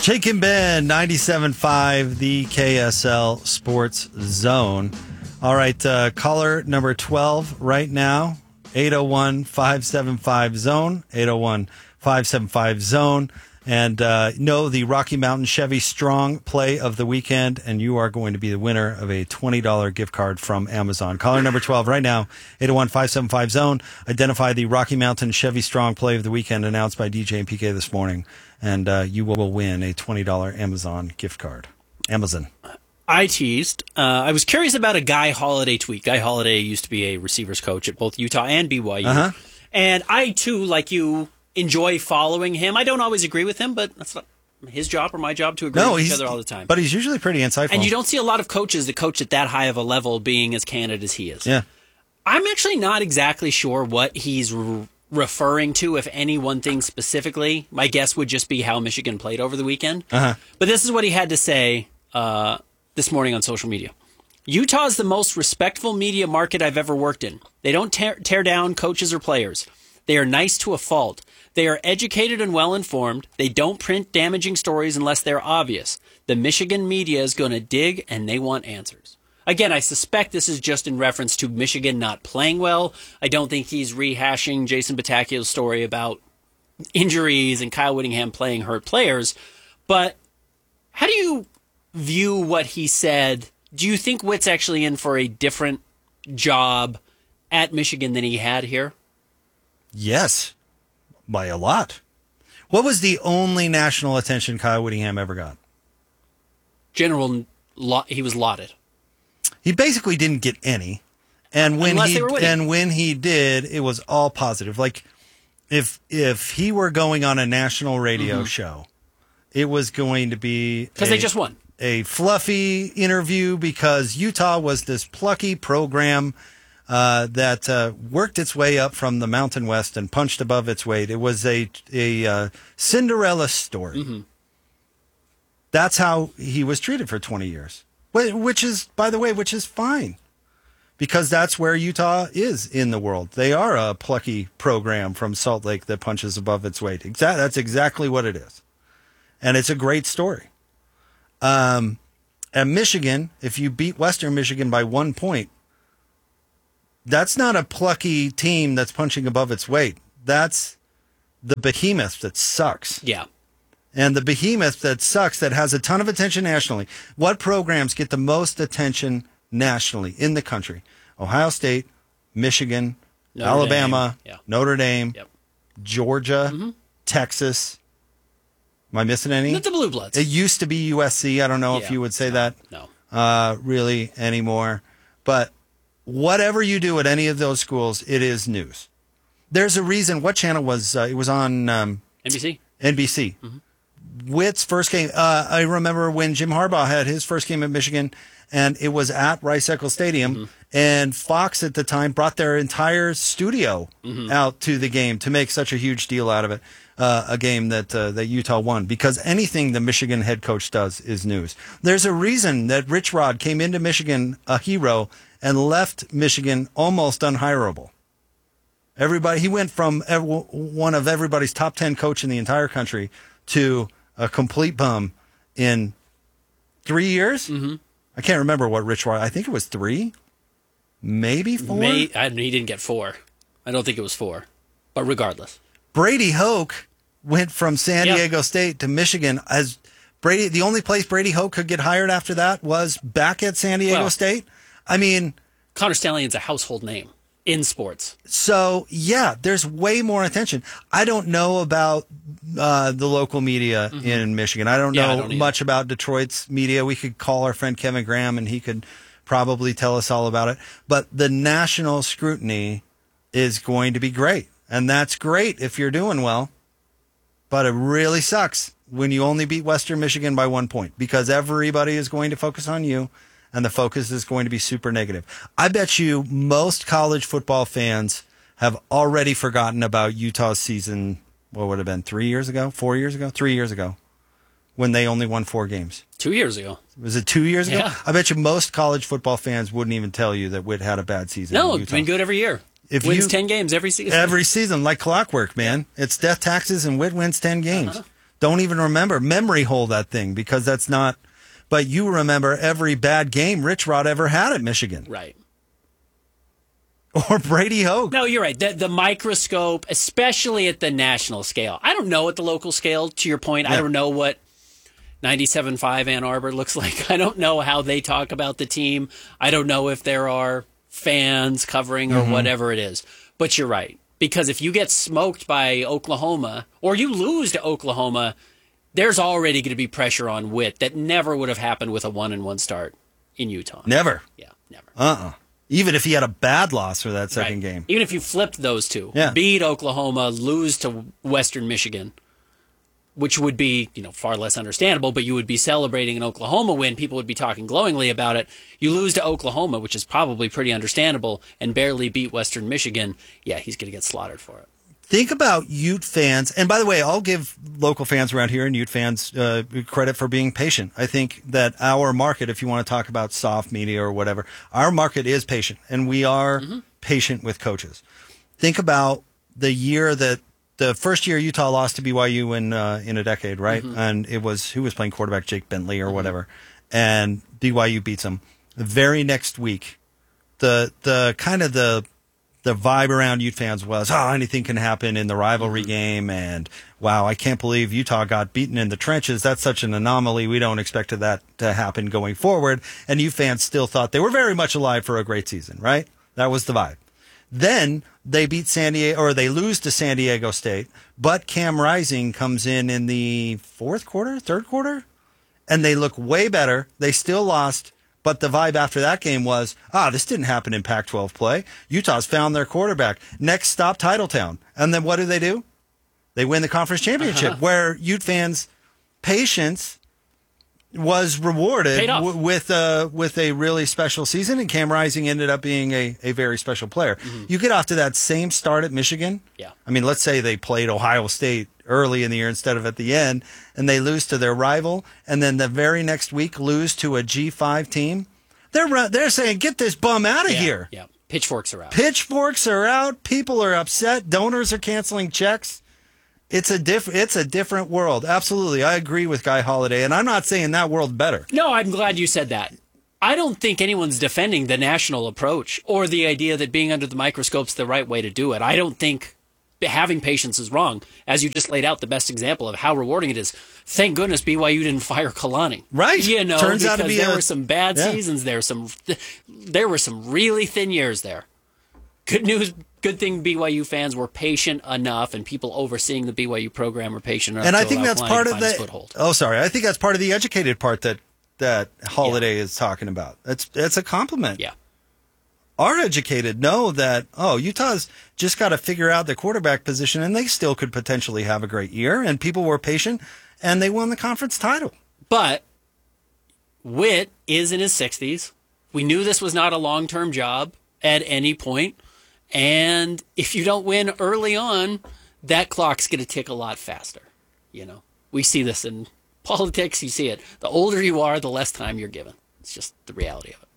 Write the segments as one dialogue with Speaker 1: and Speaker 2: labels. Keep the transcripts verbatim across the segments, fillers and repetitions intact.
Speaker 1: Jake and Ben, ninety-seven point five, the K S L Sports Zone. All right, uh, caller number twelve right now, eight oh one, five seven five, zone, eight oh one, five seven five, zone. And uh, know the Rocky Mountain Chevy Strong play of the weekend, and you are going to be the winner of a twenty dollars gift card from Amazon. Caller number twelve right now, eight oh one, five seven five, zone. Identify the Rocky Mountain Chevy Strong play of the weekend announced by D J and P K this morning, and uh, you will win a twenty dollars Amazon gift card. Amazon.
Speaker 2: I teased. Uh, I was curious about a Guy Holiday tweet. Guy Holiday used to be a receivers coach at both Utah and B Y U.
Speaker 1: Uh-huh.
Speaker 2: And I, too, like you, enjoy following him. I don't always agree with him, but that's not his job or my job to agree
Speaker 1: no,
Speaker 2: with each other all the time.
Speaker 1: But he's usually pretty insightful.
Speaker 2: And you don't see a lot of coaches that coach at that high of a level being as candid as he is.
Speaker 1: Yeah.
Speaker 2: I'm actually not exactly sure what he's re- referring to, if any one thing specifically. My guess would just be how Michigan played over the weekend.
Speaker 1: Uh-huh.
Speaker 2: But this is what he had to say uh, this morning on social media. Utah is the most respectful media market I've ever worked in. They don't tear, tear down coaches or players. They are nice to a fault. They are educated and well-informed. They don't print damaging stories unless they're obvious. The Michigan media is going to dig, and they want answers. Again, I suspect this is just in reference to Michigan not playing well. I don't think he's rehashing Jason Batacchio's story about injuries and Kyle Whittingham playing hurt players. But how do you view what he said? Do you think Witt's actually in for a different job at Michigan than he had here? Yes. By a lot. What was the only national attention Kyle Whittingham ever got? General, he was lauded. He basically didn't get any, and when Unless he and when he did, it was all positive. Like if if he were going on a national radio mm-hmm. show, it was going to be because they just won a fluffy interview because Utah was this plucky program. Uh, that uh, worked its way up from the Mountain West and punched above its weight. It was a a uh, Cinderella story. Mm-hmm. That's how he was treated for twenty years, which is, by the way, which is fine, because that's where Utah is in the world. They are a plucky program from Salt Lake that punches above its weight. Exa- that's exactly what it is, and it's a great story. Um, at Michigan, if you beat Western Michigan by one point, that's not a plucky team that's punching above its weight. That's the behemoth that sucks. Yeah. And the behemoth that sucks, that has a ton of attention nationally. What programs get the most attention nationally in the country? Ohio State, Michigan, Notre Alabama, Dame. Yeah. Notre Dame, yep. Georgia, mm-hmm. Texas. Am I missing any? Not the Blue Bloods. It used to be U S C. I don't know yeah. if you would say no, that no. Uh, really anymore. But whatever you do at any of those schools, it is news. There's a reason. What channel was uh, it? Was on um, N B C. N B C. Mm-hmm. Witt's first game. Uh, I remember when Jim Harbaugh had his first game at Michigan, and it was at Rice-Eccles Stadium. Mm-hmm. And Fox at the time brought their entire studio mm-hmm. out to the game to make such a huge deal out of it. Uh, a game that uh, that Utah won, because anything the Michigan head coach does is news. There's a reason that Rich Rod came into Michigan a hero and left Michigan almost unhireable. Everybody, he went from every, one of everybody's top ten coach in the entire country to a complete bum in three years. Mm-hmm. I can't remember what Rich Rod. I think it was three, maybe four. May, I, he didn't get four. I don't think it was four, but regardless. Brady Hoke went from San yep. Diego State to Michigan. As Brady, the only place Brady Hoke could get hired after that was back at San Diego well, State. I mean, Connor Stalions a household name in sports. So yeah, there's way more attention. I don't know about uh, the local media mm-hmm. in Michigan. I don't yeah, know I don't much about Detroit's media. We could call our friend Kevin Graham, and he could probably tell us all about it. But the national scrutiny is going to be great. And that's great if you're doing well, but it really sucks when you only beat Western Michigan by one point, because everybody is going to focus on you, and the focus is going to be super negative. I bet you most college football fans have already forgotten about Utah's season, what would have been, three years ago, four years ago, three years ago, when they only won four games. Two years ago. Was it two years ago? Yeah. I bet you most college football fans wouldn't even tell you that Witt had a bad season. No, it's been good every year. If wins you, ten games every season. Every season, like clockwork, man. It's death taxes, and Witt wins ten games. Uh-huh.
Speaker 1: don't even remember. Memory hole that thing because that's not. But you remember every bad game Rich Rod ever had at Michigan.
Speaker 2: Right.
Speaker 1: Or Brady Hoke.
Speaker 2: No, you're right. The, the microscope, especially at the national scale. I don't know at the local scale, to your point. Yeah. I don't know what ninety-seven point five Ann Arbor looks like. I don't know how they talk about the team. I don't know if there are fans covering or mm-hmm. whatever it is. But you're right. Because if you get smoked by Oklahoma or you lose to Oklahoma, there's already going to be pressure on Witt that never would have happened with a one and one start in Utah.
Speaker 1: Never.
Speaker 2: Yeah, never.
Speaker 1: Uh-uh. Even if he had a bad loss for that second
Speaker 2: right.
Speaker 1: game.
Speaker 2: Even if you flipped those two.
Speaker 1: Yeah.
Speaker 2: Beat Oklahoma, lose to Western Michigan, which would be, you know, far less understandable, but you would be celebrating an Oklahoma win. People would be talking glowingly about it. You lose to Oklahoma, which is probably pretty understandable, and barely beat Western Michigan. Yeah, he's going to get slaughtered for it.
Speaker 1: Think about Ute fans. And by the way, I'll give local fans around here and Ute fans uh, credit for being patient. I think that our market, if you want to talk about soft media or whatever, our market is patient, and we are mm-hmm. patient with coaches. Think about the year that the first year Utah lost to B Y U in uh, in a decade, right? Mm-hmm. And it was, who was playing quarterback? Jake Bentley or mm-hmm. whatever. And B Y U beats them. The very next week, the the kind of the the vibe around Ute fans was, oh, anything can happen in the rivalry mm-hmm. game. And wow, I can't believe Utah got beaten in the trenches. That's such an anomaly. We don't expect that to happen going forward. And Ute fans still thought they were very much alive for a great season, right? That was the vibe. Then they beat San Diego, or they lose to San Diego State, but Cam Rising comes in in the fourth quarter, third quarter, and they look way better. They still lost. But the vibe after that game was, ah, this didn't happen in Pac twelve play. Utah's found their quarterback. Next stop, Titletown. And then what do they do? They win the conference championship, uh-huh. where Ute fans' patience was rewarded w- with, uh, with a really special season, and Cam Rising ended up being a, a very special player. Mm-hmm. You get off to that same start at Michigan.
Speaker 2: Yeah.
Speaker 1: I mean, let's say they played Ohio State early in the year instead of at the end, and they lose to their rival, and then the very next week lose to a G five team. They're they're saying, get this bum out of
Speaker 2: yeah,
Speaker 1: here.
Speaker 2: Yeah, pitchforks are out.
Speaker 1: Pitchforks are out. People are upset. Donors are canceling checks. It's a diff- It's a different world. Absolutely, I agree with Guy Holiday, and I'm not saying that world's better.
Speaker 2: No, I'm glad you said that. I don't think anyone's defending the national approach or the idea that being under the microscope's the right way to do it. I don't think having patience is wrong. As you just laid out, the best example of how rewarding it is. Thank goodness B Y U didn't fire Kalani.
Speaker 1: Right.
Speaker 2: You know,
Speaker 1: Turns
Speaker 2: because
Speaker 1: out to be
Speaker 2: there
Speaker 1: a,
Speaker 2: were some bad
Speaker 1: yeah.
Speaker 2: seasons there. Some there were some really thin years there. Good news. Good thing B Y U fans were patient enough, and people overseeing the B Y U program were patient enough.
Speaker 1: And
Speaker 2: to
Speaker 1: I think that's part of the
Speaker 2: foothold.
Speaker 1: Oh, sorry. I think that's part of the educated part that that Holiday yeah. is talking about. That's that's a compliment.
Speaker 2: Yeah.
Speaker 1: Our educated know that, oh, Utah's just got to figure out the quarterback position, and they still could potentially have a great year. And people were patient, and they won the conference title.
Speaker 2: But Witt is in his sixties. We knew this was not a long-term job at any point. And if you don't win early on, that clock's going to tick a lot faster. You know, we see this in politics. You see it. The older you are, the less time you're given. It's just the reality of it.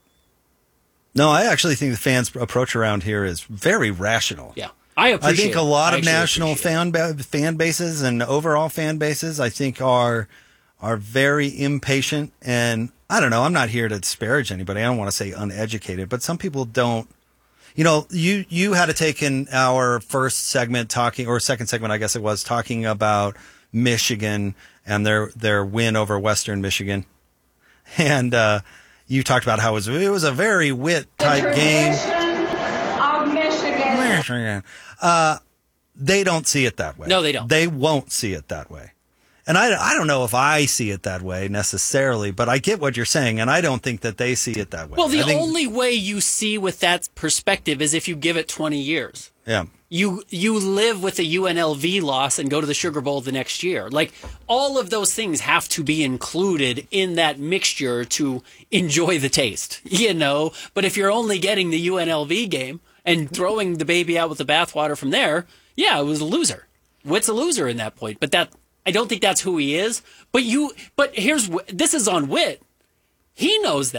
Speaker 1: No, I actually think the fans' approach around here is very rational.
Speaker 2: Yeah, I appreciate
Speaker 1: I think a lot
Speaker 2: it.
Speaker 1: of national fan ba- fan bases and overall fan bases, I think, are are very impatient. And I don't know, I'm not here to disparage anybody. I don't want to say uneducated, but some people don't. You know, you, you had to take in our first segment talking, or second segment, I guess it was, talking about Michigan and their their win over Western Michigan. And uh, you talked about how it was, it was a very Witt type game.
Speaker 3: Of Michigan.
Speaker 1: Michigan. Uh, they don't see it that way.
Speaker 2: No, they don't.
Speaker 1: They won't see it that way. And I, I don't know if I see it that way necessarily, but I get what you're saying, and I don't think that they see it that way.
Speaker 2: Well, the
Speaker 1: think,
Speaker 2: only way you see with that perspective is if you give it twenty years.
Speaker 1: Yeah.
Speaker 2: You you live with a U N L V loss and go to the Sugar Bowl the next year. Like, all of those things have to be included in that mixture to enjoy the taste, you know? But if you're only getting the U N L V game and throwing the baby out with the bathwater from there, yeah, it was a loser. Witt's a loser in that point, but that... I don't think that's who he is, but you. But here's this is on Witt. He knows that.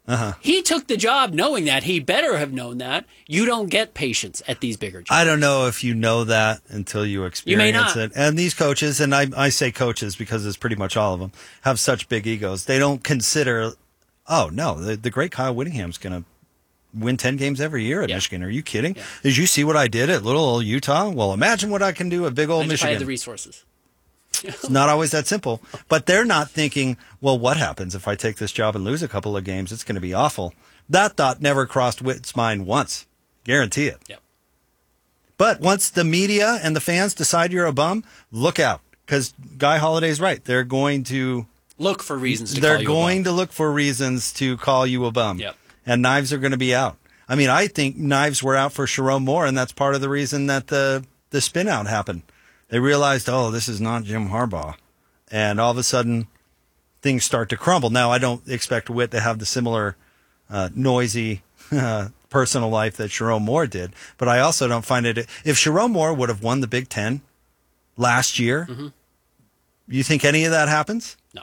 Speaker 1: Uh-huh.
Speaker 2: He took the job knowing that. He better have known that. You don't get patience at these bigger jobs.
Speaker 1: I don't know if you know that until you experience
Speaker 2: You may not.
Speaker 1: it. And these coaches, and I, I say coaches because it's pretty much all of them, have such big egos. They don't consider, oh, no, the, the great Kyle Whittingham's going to win ten games every year at
Speaker 2: Yeah.
Speaker 1: Michigan. Are you kidding?
Speaker 2: Yeah.
Speaker 1: Did you see what I did at little old Utah? Well, imagine what I can do at big old
Speaker 2: Imagine if I
Speaker 1: Michigan.
Speaker 2: had the resources.
Speaker 1: It's not always that simple. But they're not thinking, well, what happens if I take this job and lose a couple of games? It's going to be awful. That thought never crossed Witt's mind once. Guarantee it.
Speaker 2: Yep.
Speaker 1: But once the media and the fans decide you're a bum, look out. Because Guy Holiday's right. They're going to
Speaker 2: Look for reasons to
Speaker 1: they're
Speaker 2: call you
Speaker 1: going
Speaker 2: a
Speaker 1: to look for reasons to call you a bum.
Speaker 2: Yep.
Speaker 1: And knives are going to be out. I mean, I think knives were out for Sharon Moore, and that's part of the reason that the, the spin out happened. They realized, oh, this is not Jim Harbaugh. And all of a sudden, things start to crumble. Now, I don't expect Witt to have the similar uh, noisy uh, personal life that Sharon Moore did, but I also don't find it. If Sharon Moore would have won the Big Ten last year,
Speaker 2: Mm-hmm.
Speaker 1: you think any of that happens?
Speaker 2: No.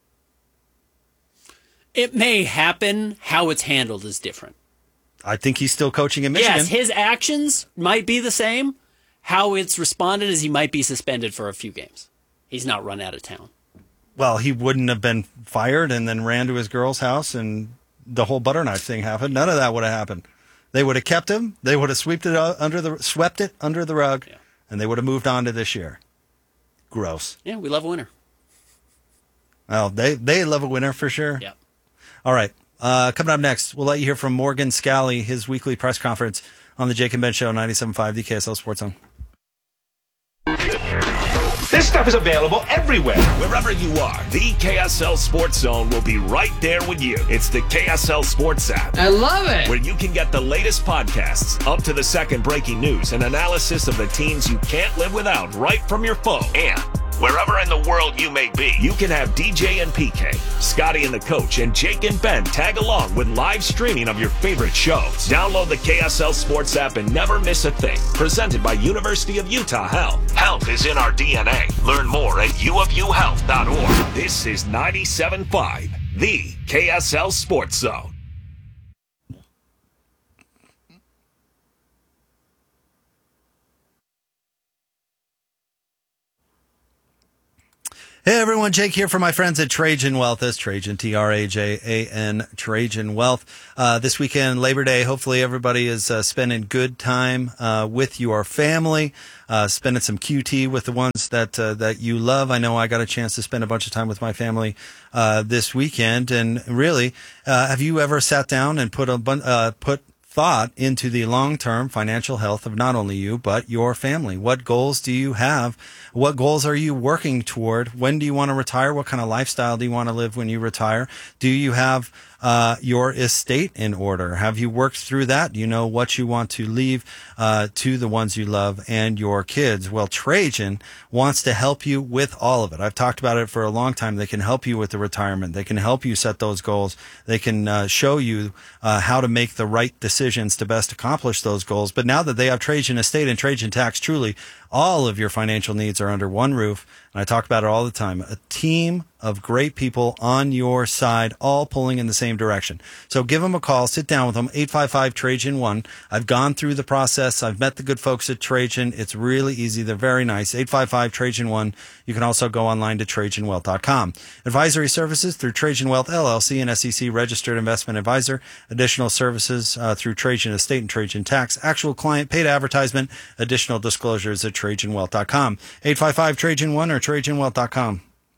Speaker 2: It may happen. How it's handled is different.
Speaker 1: I think he's still coaching in Michigan.
Speaker 2: Yes, his actions might be the same. How it's responded is he might be suspended for a few games. He's not run out of town.
Speaker 1: Well, he wouldn't have been fired and then ran to his girl's house and the whole butter knife thing happened. None of that would have happened. They would have kept him. They would have swept it under the swept it under the rug,
Speaker 2: Yeah.
Speaker 1: and they would have moved on to this year. Gross.
Speaker 2: Yeah, we love a winner.
Speaker 1: Well, they they love a winner for sure.
Speaker 2: Yeah.
Speaker 1: All right. Uh, coming up next, we'll let you hear from Morgan Scally, his weekly press conference on the Jake and Ben Show, ninety-seven point five, the K S L Sports Zone.
Speaker 4: This stuff is available everywhere. Wherever you are, the K S L Sports Zone will be right there with you. It's the K S L Sports app.
Speaker 5: I love it.
Speaker 4: Where you can get the latest podcasts, up to the second breaking news, and analysis of the teams you can't live without right from your phone. And wherever in the world you may be, you can have D J and P K, Scotty and the Coach, and Jake and Ben tag along with live streaming of your favorite shows. Download the K S L Sports app and never miss a thing. Presented by University of Utah Health. Health is in our D N A. Learn more at u of u health dot org. This is ninety-seven point five, the K S L Sports Zone.
Speaker 1: Hey everyone, Jake here for my friends at Trajan Wealth. That's Trajan, T R A J A N, Trajan Wealth. Uh, this weekend, Labor Day, hopefully everybody is uh, spending good time uh, with your family, uh, spending some Q T with the ones that uh, that you love. I know I got a chance to spend a bunch of time with my family uh, this weekend, and really, uh, have you ever sat down and put a bun- uh, put thought into the long-term financial health of not only you, but your family? What goals do you have? What goals are you working toward? When do you want to retire? What kind of lifestyle do you want to live when you retire? Do you have uh, your estate in order? Have you worked through that? Do you know what you want to leave uh, to the ones you love and your kids? Well, Trajan wants to help you with all of it. I've talked about it for a long time. They can help you with the retirement. They can help you set those goals. They can uh, show you uh, how to make the right decisions to best accomplish those goals. But now that they have Trajan Estate and Trajan Tax, truly all of your financial needs are under one roof. And I talk about it all the time. A team of great people on your side, all pulling in the same direction. So give them a call. Sit down with them. eight five five, Trajan one. I've gone through the process. I've met the good folks at Trajan. It's really easy. They're very nice. eight five five, Trajan one. You can also go online to Trajan Wealth dot com. Advisory services through Trajan Wealth, L L C, and S E C registered investment advisor. Additional services uh, through Trajan Estate and Trajan Tax. Actual client paid advertisement. Additional disclosures at Trajan Wealth dot com. eight five five, Trajan one or Trajan Wealth dot com.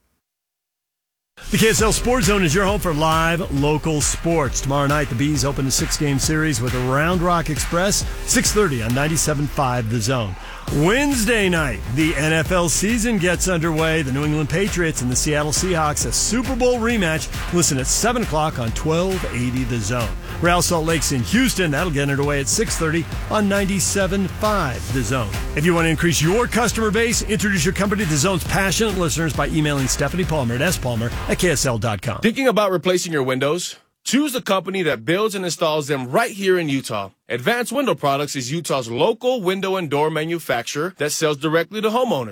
Speaker 6: The K S L Sports Zone is your home for live local sports. Tomorrow night, the Bees open a six-game series with the Round Rock Express, six thirty on ninety-seven point five The Zone. Wednesday night, the N F L season gets underway. The New England Patriots and the Seattle Seahawks, a Super Bowl rematch. Listen at seven o'clock on twelve eighty The Zone. Real Salt Lake's in Houston. That'll get underway at six thirty on ninety-seven point five The Zone. If you want to increase your customer base, introduce your company to The Zone's passionate listeners by emailing Stephanie Palmer at s palmer at k s l dot com.
Speaker 7: Thinking about replacing your windows? Choose a company that builds and installs them right here in Utah. Advanced Window Products is Utah's local window and door manufacturer that sells directly to homeowners.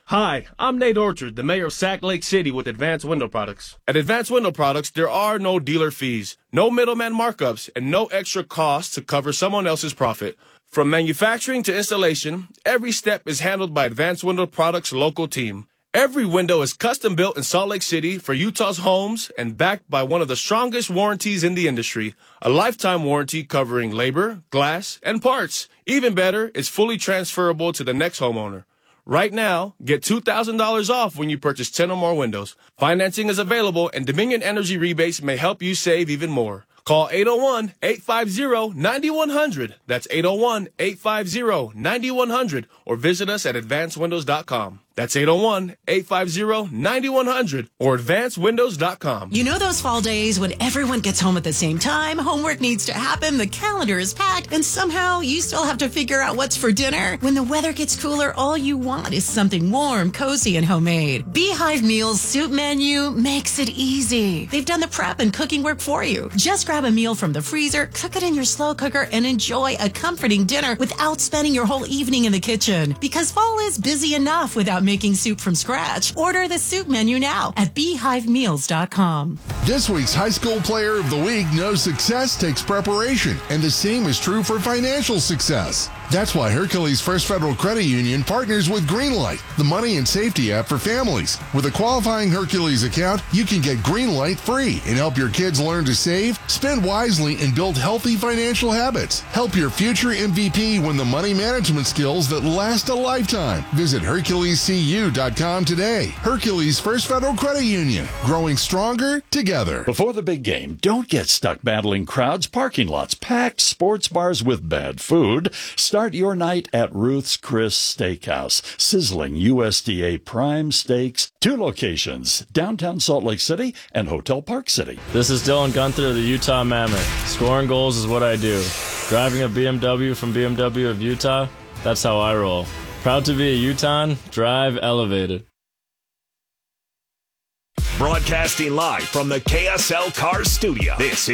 Speaker 7: Hi, I'm Nate Orchard, the mayor of Sac Lake City with Advanced Window Products. At Advanced Window Products, there are no dealer fees, no middleman markups, and no extra costs to cover someone else's profit. From manufacturing to installation, every step is handled by Advanced Window Products' local team. Every window is custom built in Salt Lake City for Utah's homes and backed by one of the strongest warranties in the industry, a lifetime warranty covering labor, glass, and parts. Even better, it's fully transferable to the next homeowner. Right now, get two thousand dollars off when you purchase ten or more windows. Financing is available, and Dominion Energy rebates may help you save even more. Call eight oh one, eight five zero, nine one zero zero. That's eight oh one, eight five zero, nine one zero zero. Or visit us at advanced windows dot com. That's eight oh one, eight five zero, nine one zero zero or advanced windows dot com.
Speaker 5: You know those fall days when everyone gets home at the same time, homework needs to happen, the calendar is packed, and somehow you still have to figure out what's for dinner? When the weather gets cooler, all you want is something warm, cozy, and homemade. Beehive Meals Soup Menu makes it easy. They've done the prep and cooking work for you. Just grab a meal from the freezer, cook it in your slow cooker, and enjoy a comforting dinner without spending your whole evening in the kitchen. Because fall is busy enough without making soup from scratch. Order the soup menu now at beehive meals dot com.
Speaker 8: This week's High School Player of the Week knows success takes preparation, and the same is true for financial success. That's why Hercules First Federal Credit Union partners with Greenlight, the money and safety app for families. With a qualifying Hercules account, you can get Greenlight free and help your kids learn to save, spend wisely, and build healthy financial habits. Help your future M V P win the money management skills that last a lifetime. Visit hercules c u dot com today. Hercules First Federal Credit Union, growing stronger together.
Speaker 9: Before the big game, don't get stuck battling crowds, parking lots, packed sports bars with bad food. Start your night at Ruth's Chris Steakhouse. Sizzling U S D A prime steaks. Two locations, downtown Salt Lake City and Hotel Park City.
Speaker 10: This is Dylan Gunther, the Utah Mammoth. Scoring goals is what I do. Driving a B M W from B M W of Utah, that's how I roll. Proud to be a Utahn, drive elevated.
Speaker 4: Broadcasting live from the K S L Cars studio. This